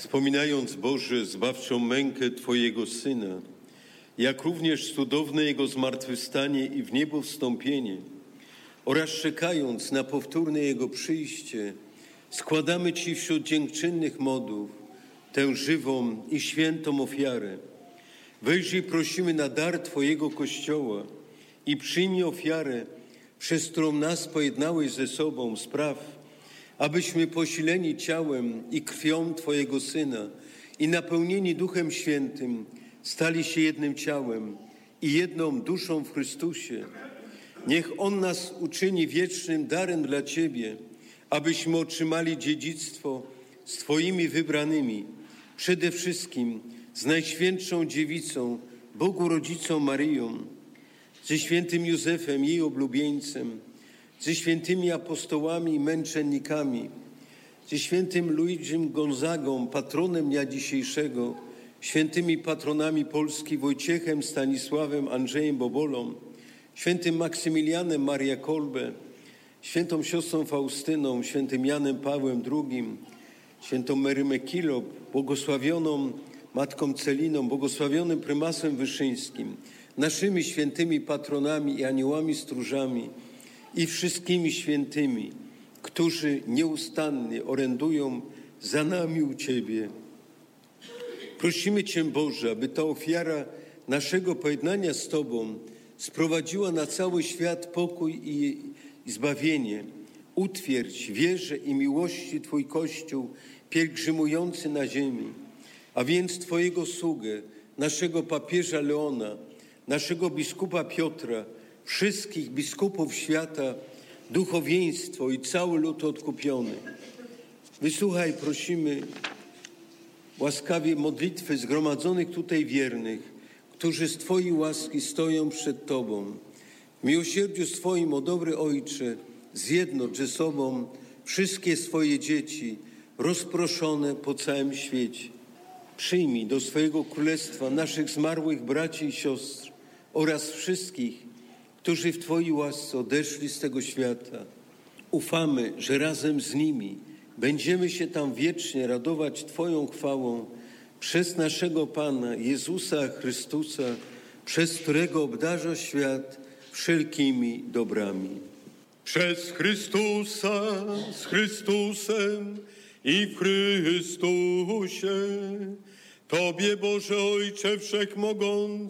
Wspominając, Boże, zbawczą mękę Twojego Syna, jak również cudowne Jego zmartwychwstanie i w niebo wstąpienie oraz czekając na powtórne Jego przyjście, składamy Ci wśród dziękczynnych modłów tę żywą i świętą ofiarę. Wejrzyj, prosimy, na dar Twojego Kościoła i przyjmij ofiarę, przez którą nas pojednałeś ze sobą. Spraw, abyśmy posileni ciałem i krwią Twojego Syna i napełnieni Duchem Świętym stali się jednym ciałem i jedną duszą w Chrystusie. Niech On nas uczyni wiecznym darem dla Ciebie, abyśmy otrzymali dziedzictwo z Twoimi wybranymi, przede wszystkim z Najświętszą Dziewicą, Bogu Rodzicą Maryją, ze świętym Józefem, jej oblubieńcem, ze świętymi apostołami i męczennikami, ze świętym Luigim Gonzagą, patronem dnia dzisiejszego, świętymi patronami Polski Wojciechem, Stanisławem, Andrzejem Bobolą, świętym Maksymilianem Maria Kolbe, świętą siostrą Faustyną, świętym Janem Pawłem II, świętą Merymę Kilop, błogosławioną Matką Celiną, błogosławionym prymasem Wyszyńskim, naszymi świętymi patronami i aniołami stróżami i wszystkimi świętymi, którzy nieustannie orędują za nami u Ciebie. Prosimy Cię, Boże, aby ta ofiara naszego pojednania z Tobą sprowadziła na cały świat pokój i zbawienie. Utwierdź wierze i miłości Twój Kościół pielgrzymujący na ziemi, a więc Twojego sługę, naszego papieża Leona, naszego biskupa Piotra, wszystkich biskupów świata, duchowieństwo i cały lud odkupiony. Wysłuchaj, prosimy, łaskawie modlitwy zgromadzonych tutaj wiernych, którzy z Twojej łaski stoją przed Tobą. W miłosierdziu swoim, o dobry Ojcze, zjednocz ze sobą wszystkie swoje dzieci rozproszone po całym świecie. Przyjmij do swojego królestwa naszych zmarłych braci i siostr oraz wszystkich, którzy w Twojej łasce odeszli z tego świata. Ufamy, że razem z nimi będziemy się tam wiecznie radować Twoją chwałą przez naszego Pana Jezusa Chrystusa, przez którego obdarza świat wszelkimi dobrami. Przez Chrystusa, z Chrystusem i w Chrystusie, Tobie, Boże Ojcze Wszechmogący,